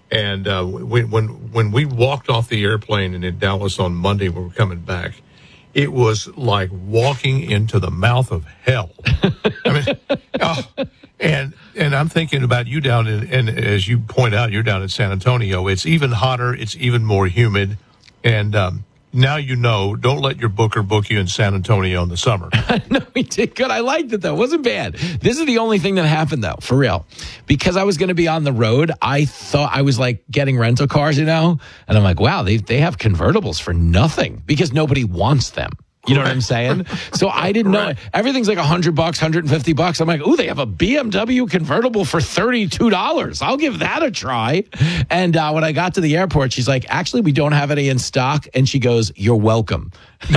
And when we walked off the airplane in Dallas on Monday, when we were coming back, it was like walking into the mouth of hell. I mean, and I'm thinking about you down in, and as you point out, you're down in San Antonio. It's even hotter. It's even more humid. And now you know, don't let your booker book you in San Antonio in the summer. No, we did good. I liked it, though. It wasn't bad. This is the only thing that happened, though, for real. Because I was going to be on the road, I thought I was like getting rental cars, And I'm like, wow, they have convertibles for nothing because nobody wants them. You know what I'm saying? So I didn't know. Everything's like $100, $150. I'm like, ooh, they have a BMW convertible for $32. I'll give that a try. And when I got to the airport, she's like, actually, we don't have any in stock. And she goes, you're welcome.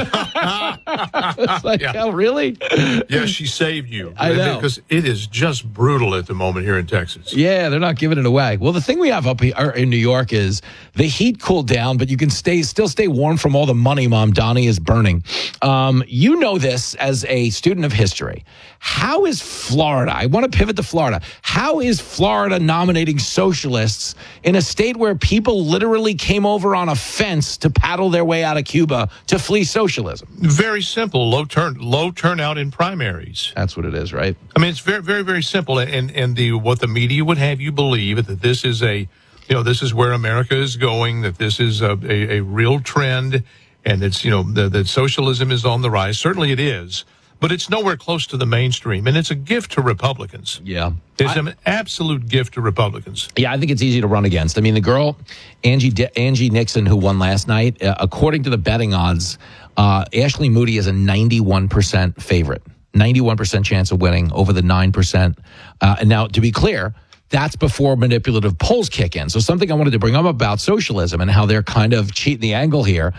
It's like, oh, really? Yeah, she saved you. I know. Because it is just brutal at the moment here in Texas. Yeah, they're not giving it away. Well, the thing we have up here in New York is the heat cooled down, but you can still stay warm from all the money Mom Donnie is burning. You know this as a student of history. How is Florida? I want to pivot to Florida. How is Florida nominating socialists in a state where people literally came over on a fence to paddle their way out of Cuba to flee socialism? Very simple. Low turnout in primaries. That's what it is, right? I mean, it's very, very, very simple. And what the media would have you believe that this is this is where America is going, that this is a real trend, and it's, that socialism is on the rise. Certainly it is. But it's nowhere close to the mainstream, and it's a gift to Republicans. Yeah. It's an absolute gift to Republicans. Yeah, I think it's easy to run against. I mean, the girl, Angie Nixon, who won last night, according to the betting odds, Ashley Moody is a 91% favorite, 91% chance of winning over the 9%. And now, to be clear, that's before manipulative polls kick in. So something I wanted to bring up about socialism and how they're kind of cheating the angle here.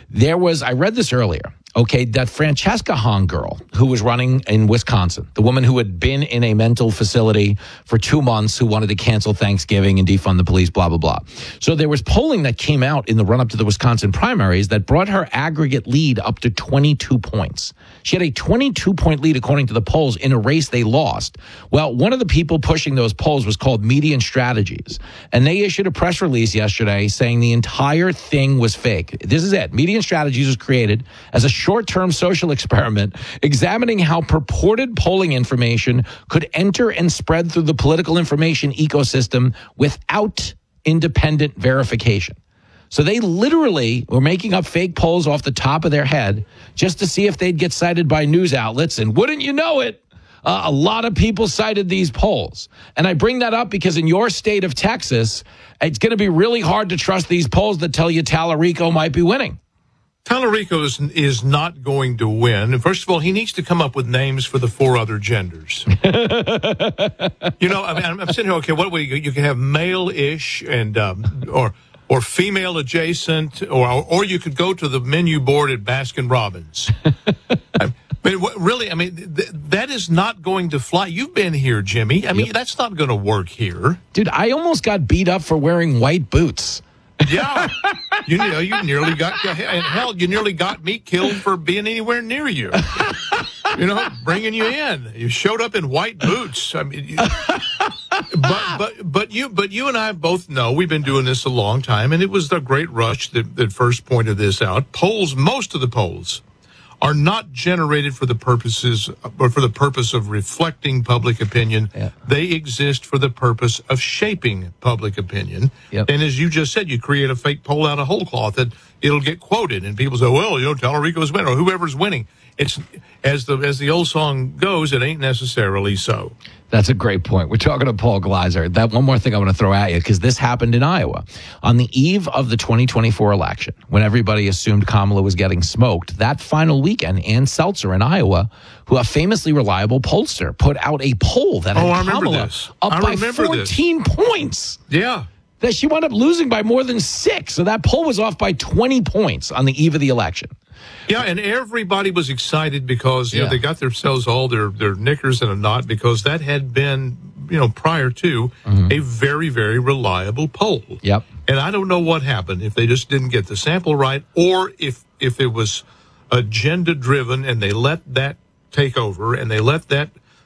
I read this earlier. Okay, that Francesca Hahn girl who was running in Wisconsin, the woman who had been in a mental facility for 2 months, who wanted to cancel Thanksgiving and defund the police, blah, blah, blah. So there was polling that came out in the run-up to the Wisconsin primaries that brought her aggregate lead up to 22 points. She had a 22-point lead, according to the polls, in a race they lost. Well, one of the people pushing those polls was called Median Strategies, and they issued a press release yesterday saying the entire thing was fake. This is it. Median Strategies was created as a short-term social experiment examining how purported polling information could enter and spread through the political information ecosystem without independent verification. So they literally were making up fake polls off the top of their head just to see if they'd get cited by news outlets. And wouldn't you know it, a lot of people cited these polls. And I bring that up because in your state of Texas, it's going to be really hard to trust these polls that tell you Tallarico might be winning. Tallarico is not going to win. And first of all, he needs to come up with names for the 4 other genders. I'm sitting here, okay, you can have male-ish and or female adjacent, or you could go to the menu board at Baskin Robbins. That is not going to fly. You've been here, Jimmy. I mean, that's not going to work here. Dude, I almost got beat up for wearing white boots. Yeah, you nearly you nearly got me killed for being anywhere near you. Bringing you in. You showed up in white boots. I mean, but you and I both know we've been doing this a long time, and it was the great rush that first pointed this out. Most of the polls are not generated for the purpose of reflecting public opinion. Yeah. They exist for the purpose of shaping public opinion. Yep. And as you just said, you create a fake poll out of whole cloth that it'll get quoted, and people say, well, Tallarico's winning, or whoever's winning. It's as the old song goes, it ain't necessarily so. That's a great point. We're talking to Paul Gleiser. That one more thing I want to throw at you, because this happened in Iowa. On the eve of the 2024 election, when everybody assumed Kamala was getting smoked, that final weekend, Ann Seltzer in Iowa, who a famously reliable pollster, put out a poll that had Kamala up by 14 points. Yeah. That she wound up losing by more than 6. So that poll was off by 20 points on the eve of the election. Yeah, and everybody was excited because they got themselves all their knickers in a knot, because that had been prior to a very, very reliable poll. Yep. And I don't know what happened, if they just didn't get the sample right, or if it was agenda driven and they let that take over and they let that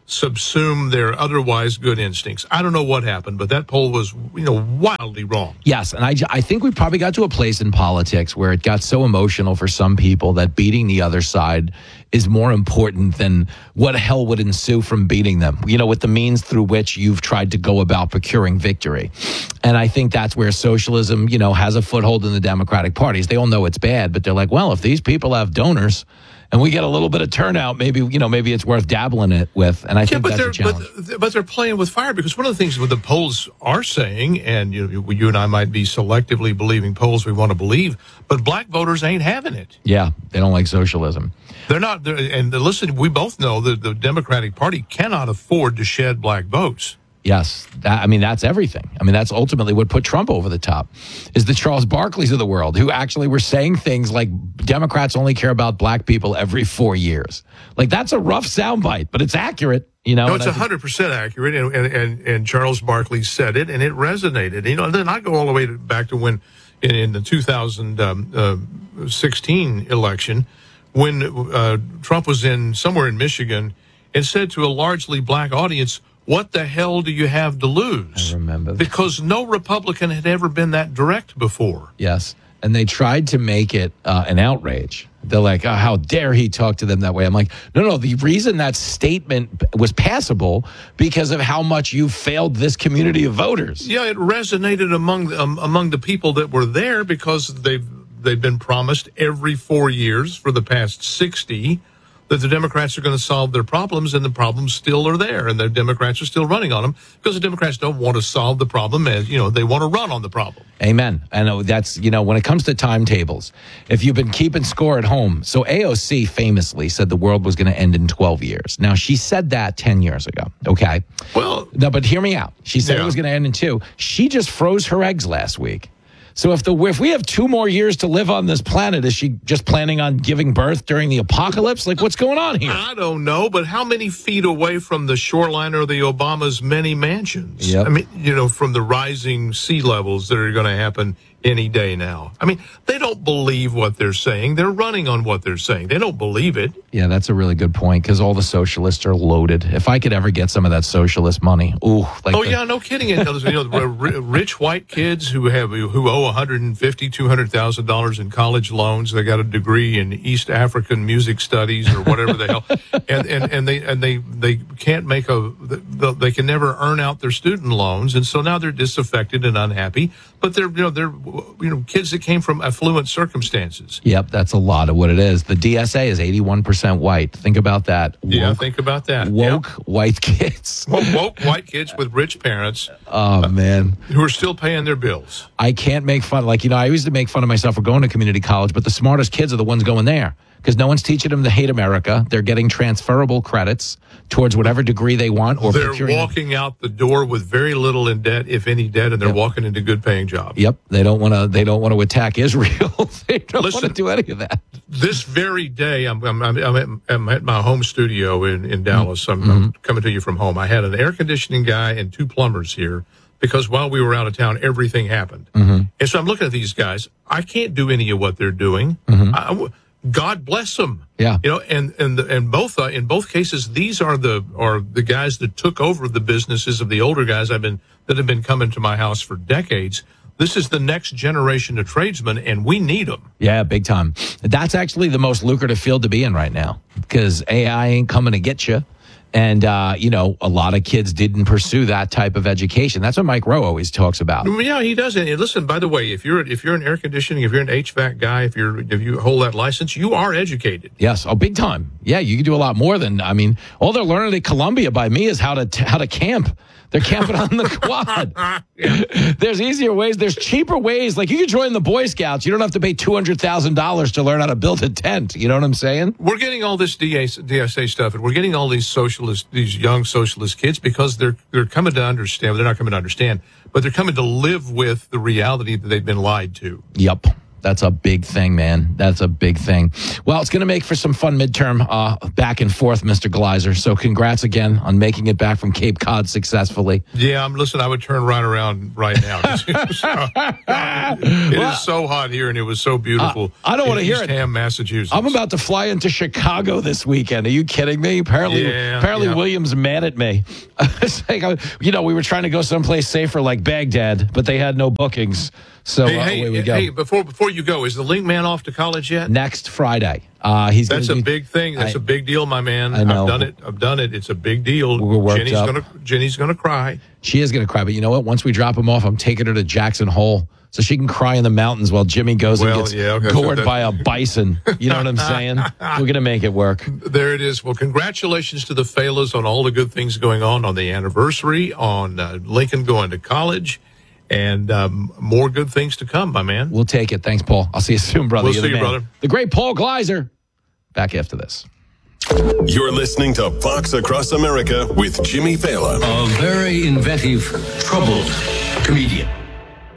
subsume their otherwise good instincts. I don't know what happened, but that poll was, wildly wrong. Yes, and I think we probably got to a place in politics where it got so emotional for some people that beating the other side is more important than what hell would ensue from beating them, with the means through which you've tried to go about procuring victory. And I think that's where socialism, has a foothold in the Democratic parties. They all know it's bad, but they're like, well, if these people have donors and we get a little bit of turnout, maybe it's worth dabbling it with. And I think that's a challenge. But they're playing with fire, because one of the things what the polls are saying, and you and I might be selectively believing polls we want to believe, but black voters ain't having it. Yeah, they don't like socialism. They're not. And listen, we both know that the Democratic Party cannot afford to shed black votes. Yes. That's everything. That's ultimately what put Trump over the top, is the Charles Barkleys of the world, who actually were saying things like Democrats only care about black people every 4 years. Like, that's a rough soundbite, but it's accurate. No, it's 100% accurate, and Charles Barkley said it, and it resonated. And then I go all the way back to when, in the 2016 election, when Trump was somewhere in Michigan and said to a largely black audience, "What the hell do you have to lose?" I remember that. Because no Republican had ever been that direct before. Yes. And they tried to make it an outrage. They're like, oh, how dare he talk to them that way? I'm like, no, the reason that statement was passable because of how much you failed this community of voters. Yeah, it resonated among the people that were there, because they've been promised every 4 years for the past 60 that the Democrats are going to solve their problems, and the problems still are there, and the Democrats are still running on them, because the Democrats don't want to solve the problem, as they want to run on the problem. Amen. And that's, when it comes to timetables, if you've been keeping score at home. So AOC famously said the world was going to end in 12 years. Now, she said that 10 years ago. Okay. Well, no, but hear me out. She said it was going to end in 2. She just froze her eggs last week. So if we have 2 more years to live on this planet, is she just planning on giving birth during the apocalypse? Like, what's going on here? I don't know, but how many feet away from the shoreline are the Obama's many mansions? Yep. From the rising sea levels that are going to happen any day now. They don't believe what they're saying. They're running on what they're saying. They don't believe it. Yeah, that's a really good point, because all the socialists are loaded. If I could ever get some of that socialist money, no kidding. Rich white kids who owe $150,000, $200,000 in college loans. They got a degree in East African music studies or whatever the hell, and they can't they can never earn out their student loans, and so now they're disaffected and unhappy. But they're kids that came from affluent circumstances. Yep, that's a lot of what it is. The DSA is 81% white. Think about that. Think about that. Woke white kids. Woke white kids with rich parents. Oh, man. Who are still paying their bills. I can't make fun. I used to make fun of myself for going to community college, but the smartest kids are the ones going there, because no one's teaching them to hate America. They're getting transferable credits towards whatever degree they want. Or they're walking out the door with very little in debt, if any debt, and they're walking into good-paying jobs. Yep, they don't want to attack Israel. They don't want to do any of that. This very day, I'm at my home studio in Dallas. I'm coming to you from home. I had an air conditioning guy and 2 plumbers here, because while we were out of town, everything happened. And so I'm looking at these guys. I can't do any of what they're doing. God bless them. Yeah. And in both cases, these are the guys that took over the businesses of the older guys that have been coming to my house for decades. This is the next generation of tradesmen, and we need them. Yeah, big time. That's actually the most lucrative field to be in right now, because AI ain't coming to get you. And, a lot of kids didn't pursue that type of education. That's what Mike Rowe always talks about. Yeah, he does. And listen, by the way, if you're an air conditioning, if you're an HVAC guy, if you hold that license, you are educated. Yes. Oh, big time. Yeah, you can do a lot more than, all they're learning at Columbia by me is how to camp. They're camping on the quad. Yeah. There's easier ways. There's cheaper ways. Like, you can join the Boy Scouts. You don't have to pay $200,000 to learn how to build a tent. You know what I'm saying? We're getting all this DSA stuff, and we're getting all these young socialist kids, because they're coming to understand. Well, they're not coming to understand, but they're coming to live with the reality that they've been lied to. Yep. That's a big thing, man. That's a big thing. Well, it's going to make for some fun midterm back and forth, Mr. Gleiser. So congrats again on making it back from Cape Cod successfully. Yeah, listen, I would turn right around right now. It is so hot here, and it was so beautiful. I don't want to hear it. East Ham, Massachusetts. I'm about to fly into Chicago this weekend. Are you kidding me? Apparently William's mad at me. It's like, we were trying to go someplace safer like Baghdad, but they had no bookings. So away we go. Hey, before you go, is the Link Man off to college yet? Next Friday. That's a big thing. That's a big deal, my man. I know. I've done it. It's a big deal. Jenny's gonna cry. She is gonna cry, but you know what? Once we drop him off, I'm taking her to Jackson Hole so she can cry in the mountains while Jimmy goes and gets gored by a bison. You know what I'm saying? We're gonna make it work. There it is. Well, congratulations to the Falas on all the good things going on the anniversary, on Lincoln going to college. And more good things to come, my man. We'll take it. Thanks, Paul. I'll see you soon, brother. We'll see you, brother. The great Paul Gleiser. Back after this. You're listening to Fox Across America with Jimmy Fallon. A very inventive, troubled comedian.